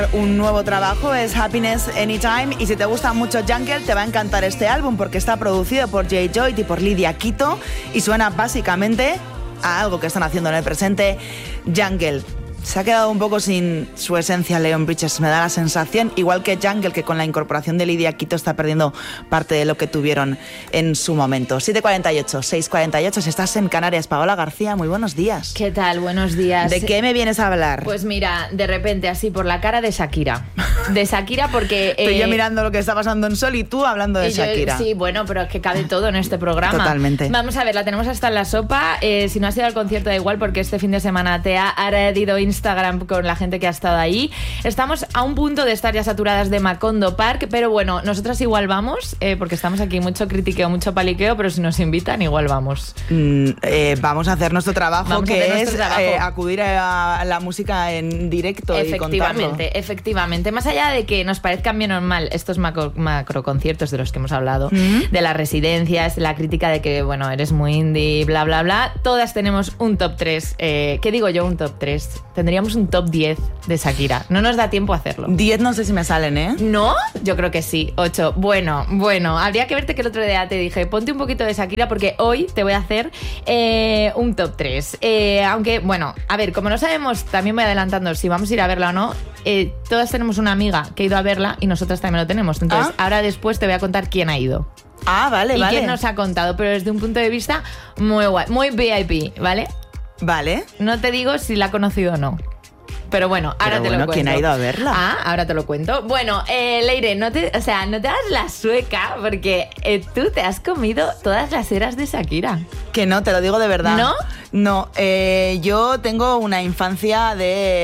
Un nuevo trabajo es Happiness Anytime y si te gusta mucho Jungle te va a encantar este álbum porque está producido por Jay Joyt y por Lydia Quito y suena básicamente a algo que están haciendo en el presente, Jungle. Se ha quedado un poco sin su esencia Leon Bridges, me da la sensación, igual que Jungle, que con la incorporación de Lydia Quito está perdiendo parte de lo que tuvieron en su momento. 7:48, 6:48, si estás en Canarias. Paola García, muy buenos días. ¿Qué tal? Buenos días. ¿De qué me vienes a hablar? Pues mira, de repente así por la cara de Shakira. De Shakira porque... Estoy yo mirando lo que está pasando en Sol y tú hablando de Shakira. Sí, bueno, pero es que cabe todo en este programa. Totalmente. Vamos a ver, la tenemos hasta en la sopa. Si no has ido al concierto da igual porque este fin de semana te ha ardido Instagram con la gente que ha estado ahí. Estamos a un punto de estar ya saturadas de Macondo Park, pero bueno, nosotras igual vamos, porque estamos aquí mucho critiqueo, mucho paliqueo, pero si nos invitan igual vamos. Vamos a hacer nuestro trabajo, que es acudir a la música en directo y contarlo. Efectivamente. Más allá de que nos parezcan bien o mal estos macro conciertos de los que hemos hablado, de las residencias, la crítica de que, bueno, eres muy indie, bla, bla, bla, todas tenemos un top 3. ¿Qué digo yo? Un top 3. Tendríamos un top 10 de Shakira. No nos da tiempo a hacerlo. 10 no sé si me salen, ¿eh? ¿No? Yo creo que sí. 8. Bueno. Habría que verte que el otro día te dije, ponte un poquito de Shakira porque hoy te voy a hacer un top 3. Aunque, bueno, a ver, como no sabemos, también voy adelantando si vamos a ir a verla o no. Todas tenemos una amiga que ha ido a verla y nosotras también lo tenemos. Entonces, ahora después te voy a contar quién ha ido. Vale, y quién nos ha contado, pero desde un punto de vista muy guay, muy VIP, ¿vale? Vale. No te digo si la ha conocido o no. Pero bueno, ahora te lo cuento. ¿Quién ha ido a verla? Ahora te lo cuento. Bueno, Leire, no te hagas la sueca porque tú te has comido todas las eras de Shakira. Que no, te lo digo de verdad. ¿No? No, yo tengo una infancia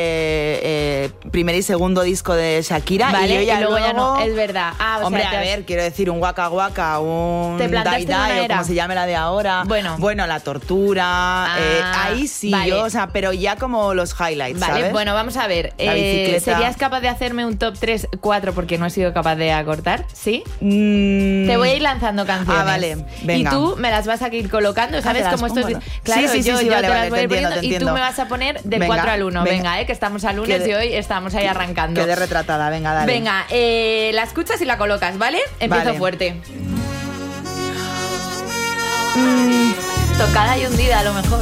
de primer y segundo disco de Shakira. Vale, y luego ya no, es verdad. Hombre, a ver, quiero decir, un Waka Waka, un Dai Dai, o como se llame la de ahora. Bueno, La Tortura, ahí sí, vale. Yo, o sea, pero ya como los highlights, vale, ¿sabes? Bueno, vamos a ver. ¿Serías capaz de hacerme un top 3, 4 porque no he sido capaz de acortar? ¿Sí? Te voy a ir lanzando canciones. Vale, venga. Y tú me las vas a ir colocando, ¿sabes? Como esto es... Claro, sí, yo vale, te las voy a ir poniendo te entiendo. Y tú me vas a poner de 4 al 1. Venga, que estamos al lunes y hoy estamos ahí arrancando. Quedé retratada, venga, dale. Venga, la escuchas y la colocas, ¿vale? Empiezo fuerte. Tocada y hundida, a lo mejor.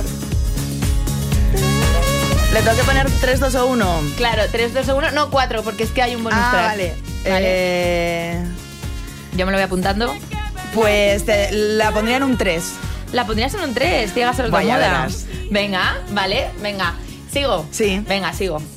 ¿Le tengo que poner 3, 2 o 1? Claro, 3, 2 o 1. No, 4, porque es que hay un bonus track. Vale. Yo me lo voy apuntando. Pues la pondría en un 3. La pondrías en un 3, ciegas el moda. Venga, vale, venga. ¿Sigo? Sí. Venga, sigo.